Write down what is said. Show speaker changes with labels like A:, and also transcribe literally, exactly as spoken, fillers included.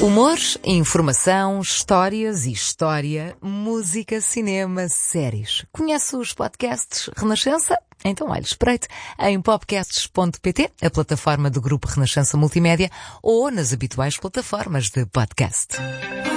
A: Humor, informação, histórias e história, música, cinema, séries. Conhece os podcasts Renascença? Então, olha, espreite em podcasts ponto pt, a plataforma do Grupo Renascença Multimédia, ou nas habituais plataformas de podcast.